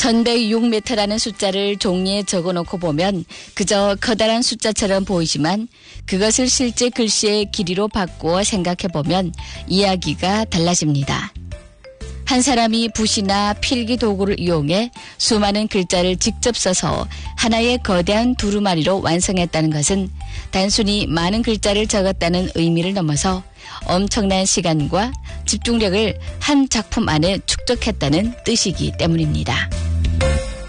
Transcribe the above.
1106m라는 숫자를 종이에 적어놓고 보면 그저 커다란 숫자처럼 보이지만 그것을 실제 글씨의 길이로 바꾸어 생각해보면 이야기가 달라집니다. 한 사람이 붓이나 필기 도구를 이용해 수많은 글자를 직접 써서 하나의 거대한 두루마리로 완성했다는 것은 단순히 많은 글자를 적었다는 의미를 넘어서 엄청난 시간과 집중력을 한 작품 안에 축적했다는 뜻이기 때문입니다.